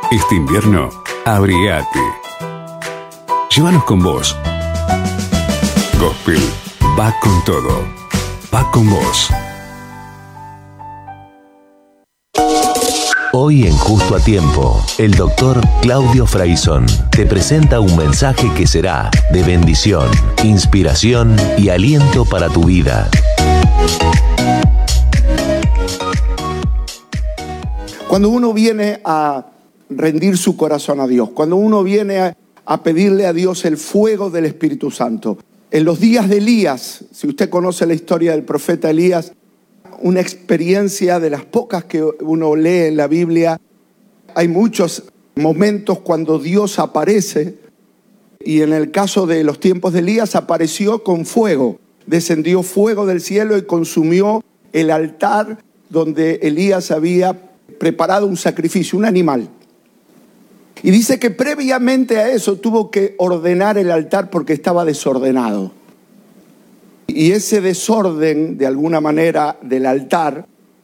Este invierno, abrigate. Llévanos con vos. Gospel va con todo. Va con vos. Hoy en Justo a Tiempo, el doctor Claudio Fraizón te presenta un mensaje que será de bendición, inspiración y aliento para tu vida. Cuando uno viene a rendir su corazón a Dios, cuando uno viene a pedirle a Dios el fuego del Espíritu Santo, en los días de Elías, si usted conoce la historia del profeta Elías, una experiencia de las pocas que uno lee en la Biblia. Hay muchos momentos cuando Dios aparece, y en el caso de los tiempos de Elías apareció con fuego. Descendió fuego del cielo y consumió el altar donde Elías había preparado un sacrificio, un animal. Y dice que previamente a eso tuvo que ordenar el altar porque estaba desordenado. Y ese desorden, de alguna manera, del altar,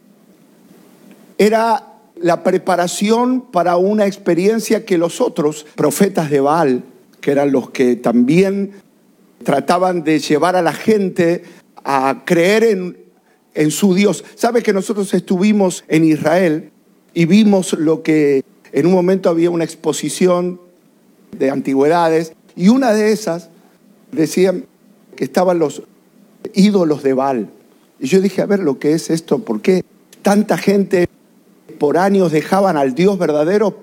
era la preparación para una experiencia que los otros profetas de Baal, que eran los que también trataban de llevar a la gente a creer en su Dios. ¿Sabe que nosotros estuvimos en Israel y vimos lo que en un momento había una exposición de antigüedades? Y una de esas decían que estaban los ídolos de Baal. Y yo dije, a ver lo que es esto, ¿por qué tanta gente por años dejaban al Dios verdadero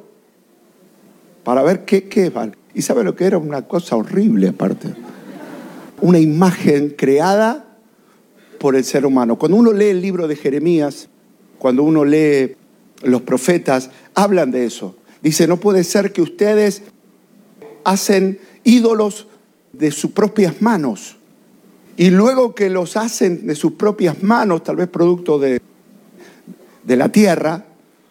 para ver qué es Baal? Y ¿sabe lo que era? Una cosa horrible aparte. Una imagen creada por el ser humano. Cuando uno lee el libro de Jeremías, cuando uno lee los profetas, hablan de eso. Dice, no puede ser que ustedes hacen ídolos de sus propias manos. Y luego que los hacen de sus propias manos, tal vez producto de la tierra,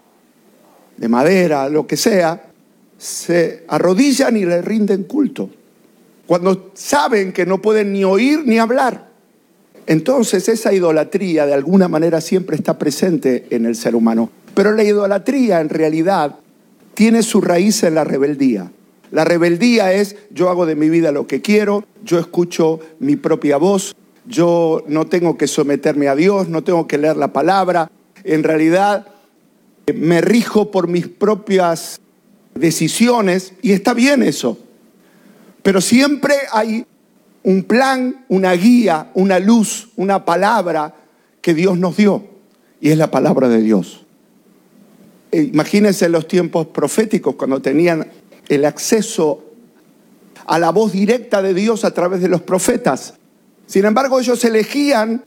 de madera, lo que sea, se arrodillan y le rinden culto. Cuando saben que no pueden ni oír ni hablar. Entonces esa idolatría de alguna manera siempre está presente en el ser humano. Pero la idolatría en realidad tiene su raíz en la rebeldía. La rebeldía es, yo hago de mi vida lo que quiero, yo escucho mi propia voz, yo no tengo que someterme a Dios, no tengo que leer la palabra. En realidad me rijo por mis propias decisiones y está bien eso. Pero siempre hay un plan, una guía, una luz, una palabra que Dios nos dio. Y es la palabra de Dios. Imagínense los tiempos proféticos cuando tenían el acceso a la voz directa de Dios a través de los profetas. Sin embargo, ellos elegían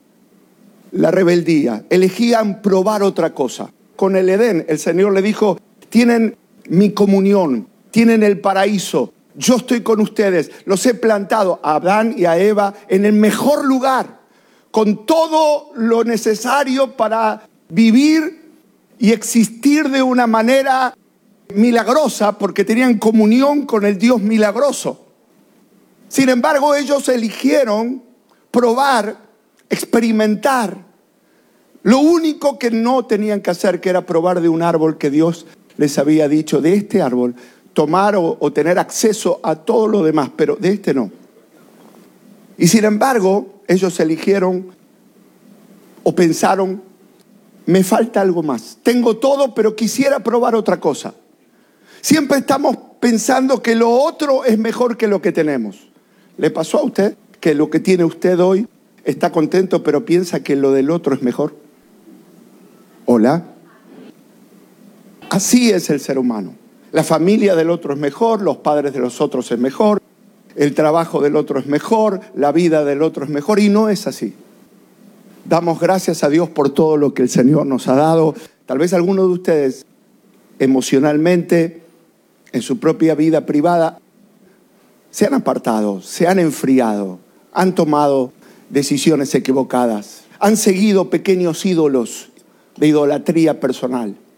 la rebeldía, elegían probar otra cosa. Con el Edén, el Señor le dijo, tienen mi comunión, tienen el paraíso, yo estoy con ustedes, los he plantado a Adán y a Eva en el mejor lugar, con todo lo necesario para vivir y existir de una manera milagrosa, porque tenían comunión con el Dios milagroso. Sin embargo, ellos eligieron probar, experimentar lo único que no tenían que hacer, que era probar de un árbol que Dios les había dicho, de este árbol tomar o tener acceso a todo lo demás, pero de este no. Y sin embargo, ellos eligieron o pensaron, me falta algo más. Tengo todo, pero quisiera probar otra cosa. Siempre estamos pensando que lo otro es mejor que lo que tenemos. ¿Le pasó a usted que lo que tiene usted hoy está contento, pero piensa que lo del otro es mejor? ¿Hola? Así es el ser humano. La familia del otro es mejor, los padres de los otros es mejor, el trabajo del otro es mejor, la vida del otro es mejor, y no es así. Damos gracias a Dios por todo lo que el Señor nos ha dado. Tal vez algunos de ustedes emocionalmente, en su propia vida privada, se han apartado, se han enfriado, han tomado decisiones equivocadas, han seguido pequeños ídolos de idolatría personal.